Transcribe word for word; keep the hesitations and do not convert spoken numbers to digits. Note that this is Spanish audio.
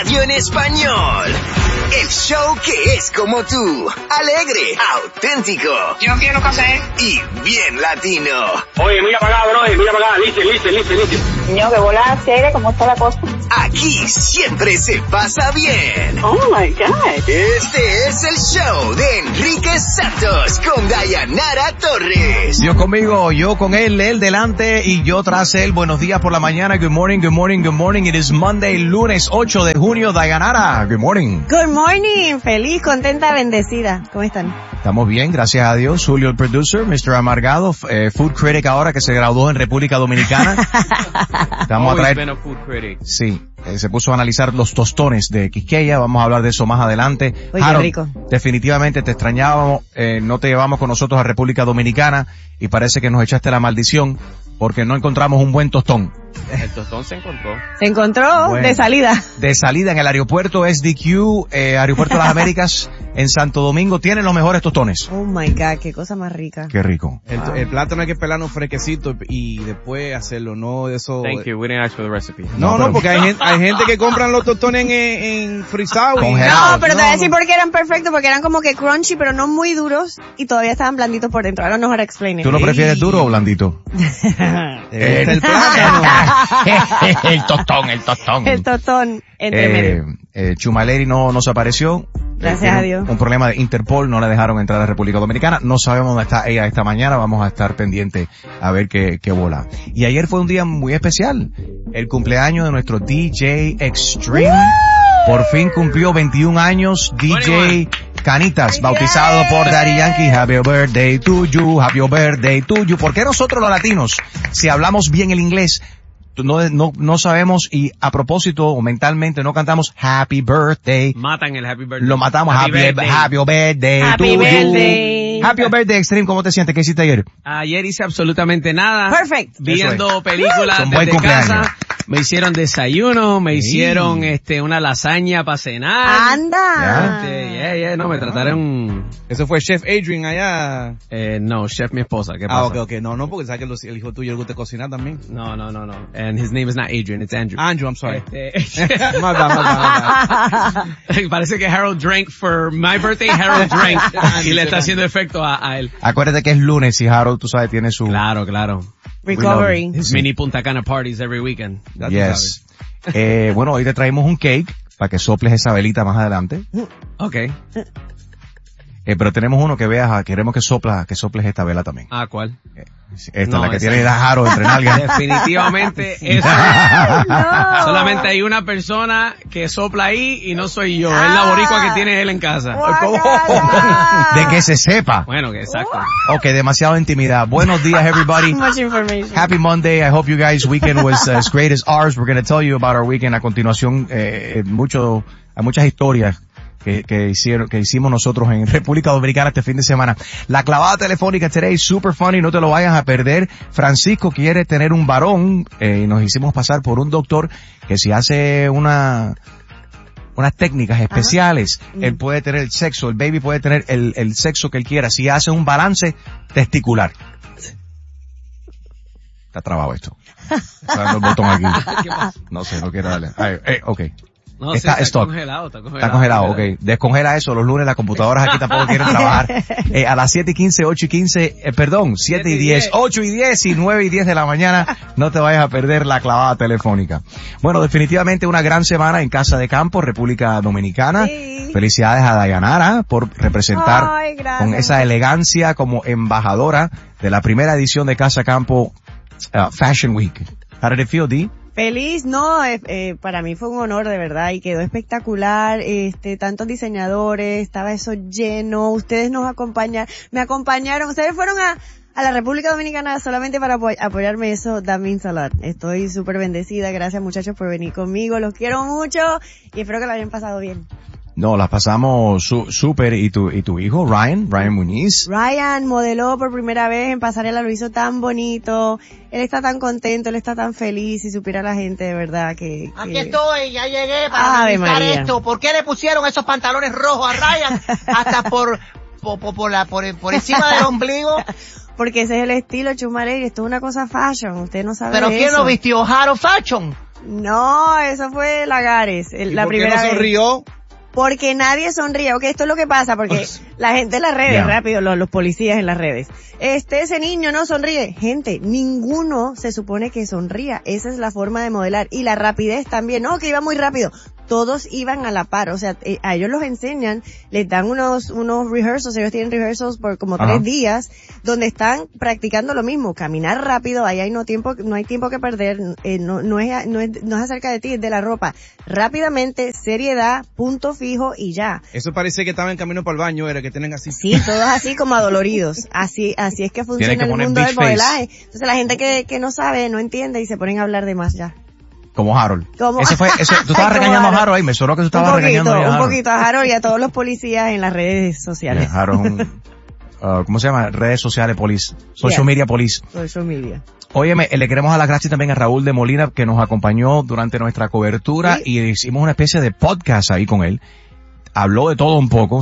radio en español. El show que es como tú, alegre, auténtico. Yo quiero café. Y bien latino. Oye, mira para acá, bro, mira para acá, listen, listen, listen, listen. Niño, que bola seria, ¿cómo está la cosa? Aquí siempre se pasa bien. Oh my God. Este es el show de Enrique Santos con Dayanara Torres. Dios conmigo, yo con él, él delante y yo tras él. Buenos días por la mañana. Good morning, good morning, good morning. It is Monday, lunes ocho de junio. Dayanara, good morning. Good morning. Feliz, contenta, bendecida. ¿Cómo están? Estamos bien, gracias a Dios. Julio, el producer, mister Amargado, eh, food critic ahora que se graduó en República Dominicana. Estamos a traer... Been a food critic. Sí, eh, se puso a analizar los tostones de Quisqueya. Vamos a hablar de eso más adelante. Oye, Harold, rico. Definitivamente te extrañábamos, eh, no te llevamos con nosotros a República Dominicana y parece que nos echaste la maldición porque no encontramos un buen tostón. El tostón se encontró. Se encontró Bueno. de salida. De salida en el aeropuerto S D Q, eh, Aeropuerto de las Américas, en Santo Domingo, tienen los mejores tostones. Oh my God, qué cosa más rica. Qué rico. El, el plátano hay que pelarlo fresquecito y después hacerlo, no de eso. Thank you, we didn't ask for the recipe. No, No, no, pero- porque hay gente, hay gente que compran los tostones en, en frisado. y- Congelados. No, pero te voy a No, decir no. por qué eran perfectos, porque eran como que crunchy, pero no muy duros, y todavía estaban blanditos por dentro. I don't know how to explain it. ¿Tú lo prefieres Ey. duro o blandito? ¿Te gusta el plátano? el tostón, el tostón. El tostón entre Eh, medio. eh, Chumaleri no, no se apareció. Gracias Tiene a Dios. Un problema de Interpol, no la dejaron entrar a República Dominicana. No sabemos dónde está ella esta mañana. Vamos a estar pendientes a ver qué, qué bola. Y ayer fue un día muy especial. El cumpleaños de nuestro D J Extreme. Por fin cumplió veintiún años. D J Canitas, bautizado por Daddy Yankee. Happy birthday to you, happy birthday to you. ¿Por qué nosotros los latinos, si hablamos bien el inglés, no, no, no sabemos y a propósito o mentalmente no cantamos happy birthday? Matan el happy birthday. Lo matamos. Happy, birthday. happy birthday Happy to birthday. you. Happy birthday, Extreme. ¿Cómo te sientes? ¿Qué hiciste ayer? Ayer hice absolutamente nada. Perfect. Viendo Eso películas Es un buen desde cumpleaños. casa. Me hicieron desayuno, me hicieron este una lasaña para cenar. Anda. Este, yeah, yeah, no, me trataron... Eso fue Chef Adrian allá. Eh, no, chef mi esposa, ¿qué pasa? Ah, ok, ok. No, no, porque sabes que los- el hijo tuyo le gusta cocinar también. No, no, no, no. And his name is not Adrian, it's Andrew. Andrew, I'm sorry. Este, Más da, más da, más da. parece que Harold drank for my birthday, Harold drank. y le está haciendo efecto a, a él. Acuérdate que es lunes y Harold, tú sabes, tiene su... Claro, claro. Recovery. His mini Punta Cana parties every weekend. Ya tú Yes. sabes. Eh, bueno, hoy te traemos un cake para que soples esa velita más adelante. Okay. Eh, pero tenemos uno que veas, ah, queremos que sopla, que soples esta vela también. Ah, ¿cuál? Esta, No, la que esa- tiene a Harold entre nalgas. Definitivamente eso. No. Solamente hay una persona que sopla ahí y no soy yo. Es la boricua que tiene él en casa. Guácala. De que se sepa. Bueno, que exacto. Ok, demasiada intimidad. Buenos días, everybody. Much information. Happy Monday. I hope you guys' weekend was uh, as great as ours. We're going to tell you about our weekend. A continuación, eh, eh, mucho, hay muchas historias que, que hicieron, que hicimos nosotros en República Dominicana este fin de semana. La clavada telefónica today, super funny, no te lo vayas a perder. Francisco quiere tener un varón, eh, y nos hicimos pasar por un doctor que si hace una, unas técnicas especiales, él puede tener el sexo, el baby puede tener el, el sexo que él quiera, si hace un balance testicular. Está trabado esto. Está dando el botón aquí. No sé, no quiero darle. Ay, eh, ok. No, Está sí, está stock. congelado, está congelado. Está congelado, ok. Descongela eso. Los lunes las computadoras aquí tampoco quieren trabajar. Eh, a las siete y quince, ocho y quince, eh, perdón, siete y diez, ocho y diez y nueve y diez de la mañana. No te vayas a perder la clavada telefónica. Bueno, definitivamente una gran semana en Casa de Campo, República Dominicana. Sí. Felicidades a Dayanara por representar Ay, gracias. con esa elegancia como embajadora de la primera edición de Casa Campo uh, Fashion Week. How did it feel, Dee? Feliz, no, eh, eh, para mí fue un honor de verdad y quedó espectacular, este, tantos diseñadores, estaba eso lleno, ustedes nos acompañaron, me acompañaron, ustedes fueron a, a la República Dominicana solamente para apoy- apoyarme, eso that means a lot. Estoy súper bendecida, gracias muchachos por venir conmigo, los quiero mucho y espero que lo hayan pasado bien. No, las pasamos su- súper. ¿Y tu, y tu hijo, Ryan? Ryan Muñiz. Ryan modeló por primera vez en pasarela, lo hizo tan bonito, él está tan contento, él está tan feliz, y supiera la gente de verdad que... que... Aquí estoy, ya llegué para Ave analizar María. esto. ¿Por qué le pusieron esos pantalones rojos a Ryan hasta por por, por, por, la, por, por encima del ombligo? Porque ese es el estilo Chumaleri, esto es una cosa fashion, usted no sabe ¿Pero de quién eso. lo vistió? Harold Fashion. No, eso fue Lagares, el- ¿Y la por qué primera no vez. sonrió? Porque nadie sonríe. Ok, esto es lo que pasa, porque la gente en las redes, Ya. rápido, los, los policías en las redes. Este, ese niño no sonríe. Gente, ninguno se supone que sonría. Esa es la forma de modelar. Y la rapidez también. No, que iba muy rápido. Todos iban a la par. O sea, eh, a ellos los enseñan, les dan unos, unos rehearsals. Ellos tienen rehearsals por como Ajá. tres días, donde están practicando lo mismo. Caminar rápido, ahí hay no tiempo, no hay tiempo que perder. Eh, no, no es, no es, no es acerca de ti, es de la ropa. Rápidamente, seriedad, punto fijo y ya. Eso parece que estaba en camino para el baño, era que tienen así. Sí, todos así como adoloridos. Así, así es que funciona Tienen que el poner mundo big del face. modelaje. Entonces la gente que, que no sabe, no entiende y se ponen a hablar de más ya. Como Harold. Como- Ese fue, ese, tú estabas Como regañando a Harold. Harold ahí, me sonó que tú Un estabas poquito, regañando a un Harold. poquito a Harold y a todos los policías en las redes sociales. Yeah, Harold es un, uh, ¿cómo se llama? Redes sociales police. Social Yeah. media police. Social media. Óyeme, le queremos dar las gracias también a Raúl de Molina que nos acompañó durante nuestra cobertura Sí. y hicimos una especie de podcast ahí con él. Habló de todo un poco.